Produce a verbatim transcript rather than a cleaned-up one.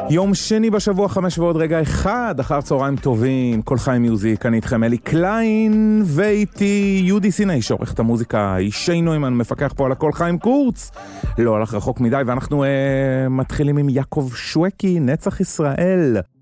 יום שני בשבוע, חמש ועוד רגע אחד, אחר צהריים טובים, כל חיים מיוזיק, אני איתכם אלי קליין, ואיתי יהודי סיני, שעורך את המוזיקה, אישי נוימן, מפקח פה על הכל חיים קורץ, לא הלך רחוק מדי, ואנחנו אה, מתחילים עם יעקב שווקי, נצח ישראל.